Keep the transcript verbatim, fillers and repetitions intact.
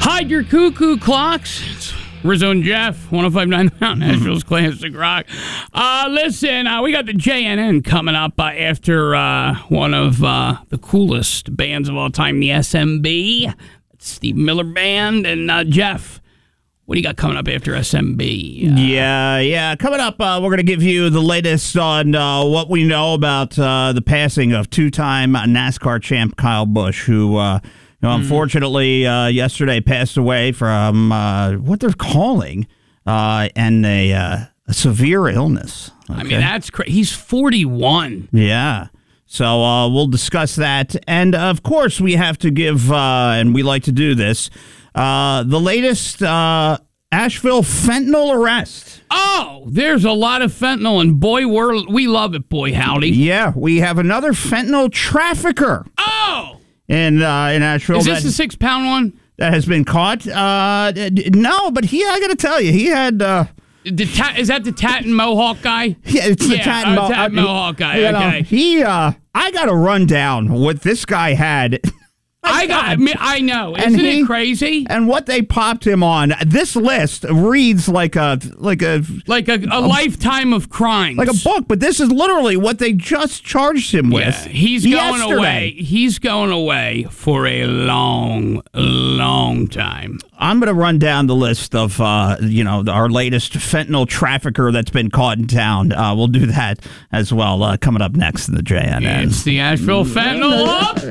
Hide your cuckoo clocks. It's Rizzo and Jeff, one oh five point nine Mount Nashville's Classic Rock. Uh, listen, uh, we got the J N N coming up uh, after uh, one of uh, the coolest bands of all time, the S M B. Steve Miller Band. And uh, Jeff, what do you got coming up after S M B? Uh, yeah, yeah. Coming up, uh, we're going to give you the latest on uh, what we know about uh, the passing of two-time NASCAR champ Kyle Busch, who, uh, you know, mm. unfortunately, uh, yesterday passed away from uh, what they're calling uh, and a, uh, a severe illness. Okay? I mean, that's crazy. He's forty-one. Yeah. So uh, we'll discuss that. And, of course, we have to give, uh, and we like to do this, uh, the latest uh, Asheville fentanyl arrest. Oh, there's a lot of fentanyl, and boy, we're, we love it, boy, howdy. Yeah, we have another fentanyl trafficker. Oh! In, uh, in Asheville. Is this that, the six-pound one? That has been caught? Uh, no, but he, I got to tell you, he had... Uh, The ta- is that the tat and mohawk guy? Yeah, it's the yeah, tat and, uh, mo- tat and mohawk guy. You Okay. Know, he, uh, I got to run down what this guy had. I got. I, mean, I know. Isn't and he, it crazy? And what they popped him on. This list reads like a like a like a, a, a lifetime of crimes, like a book. But this is literally what they just charged him with. Yeah, he's going yesterday. away. He's going away for a long, long time. I'm going to run down the list of, uh, you know, our latest fentanyl trafficker that's been caught in town. Uh, we'll do that as well uh, coming up next in the J N N. It's the Asheville Fentanyl Update.